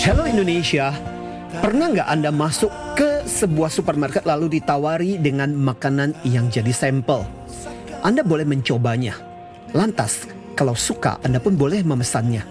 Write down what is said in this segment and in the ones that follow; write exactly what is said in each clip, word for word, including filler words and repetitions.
Hello Indonesia, pernah nggak Anda masuk ke sebuah supermarket lalu ditawari dengan makanan yang jadi sampel? Anda boleh mencobanya. Lantas, kalau suka Anda pun boleh memesannya.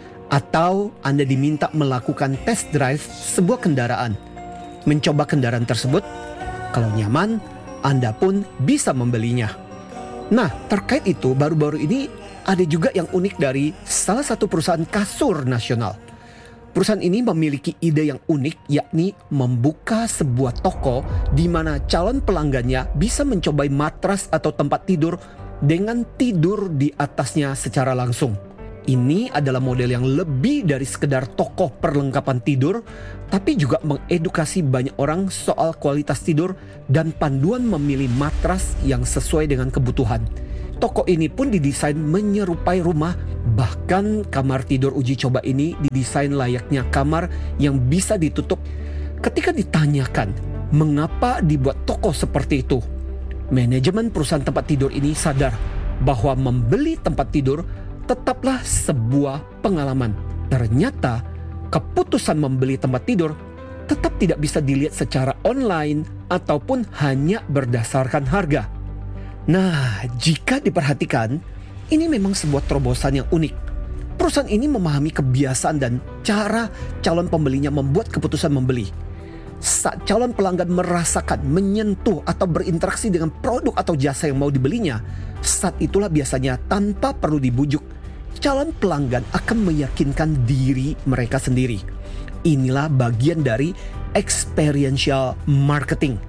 Atau Anda diminta melakukan test drive sebuah kendaraan. Mencoba kendaraan tersebut, kalau nyaman, Anda pun bisa membelinya. Nah, terkait itu baru-baru ini ada juga yang unik dari salah satu perusahaan kasur nasional. Perusahaan ini memiliki ide yang unik, yakni membuka sebuah toko di mana calon pelanggannya bisa mencobai matras atau tempat tidur dengan tidur di atasnya secara langsung. Ini adalah model yang lebih dari sekedar toko perlengkapan tidur, tapi juga mengedukasi banyak orang soal kualitas tidur dan panduan memilih matras yang sesuai dengan kebutuhan. Toko ini pun didesain menyerupai rumah, bahkan kamar tidur uji coba ini didesain layaknya kamar yang bisa ditutup. Ketika ditanyakan mengapa dibuat toko seperti itu, manajemen perusahaan tempat tidur ini sadar bahwa membeli tempat tidur tetaplah sebuah pengalaman. Ternyata keputusan membeli tempat tidur tetap tidak bisa dilihat secara online ataupun hanya berdasarkan harga. Nah, jika diperhatikan, ini memang sebuah terobosan yang unik. Perusahaan ini memahami kebiasaan dan cara calon pembelinya membuat keputusan membeli. Saat calon pelanggan merasakan, menyentuh atau berinteraksi dengan produk atau jasa yang mau dibelinya, saat itulah biasanya tanpa perlu dibujuk, calon pelanggan akan meyakinkan diri mereka sendiri. Inilah bagian dari experiential marketing.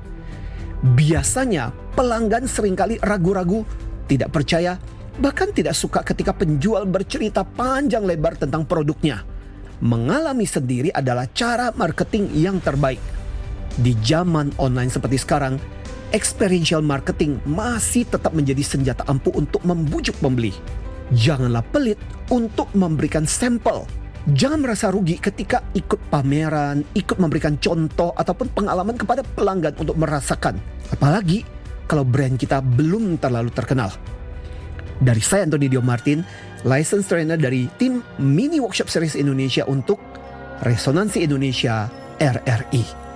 Biasanya pelanggan seringkali ragu-ragu, tidak percaya, bahkan tidak suka ketika penjual bercerita panjang lebar tentang produknya. Mengalami sendiri adalah cara marketing yang terbaik. Di zaman online seperti sekarang, experiential marketing masih tetap menjadi senjata ampuh untuk membujuk pembeli. Janganlah pelit untuk memberikan sampel. Jangan merasa rugi ketika ikut pameran, ikut memberikan contoh ataupun pengalaman kepada pelanggan untuk merasakan. Apalagi kalau brand kita belum terlalu terkenal. Dari saya Anthony Dio Martin, licensed trainer dari tim Mini Workshop Series Indonesia untuk Resonansi Indonesia R R I.